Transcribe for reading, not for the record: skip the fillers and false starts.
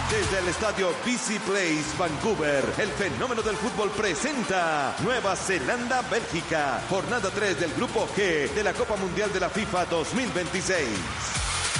Desde el estadio BC Place, Vancouver, el fenómeno del fútbol presenta Nueva Zelanda-Bélgica, jornada 3 del Grupo G de la Copa Mundial de la FIFA 2026.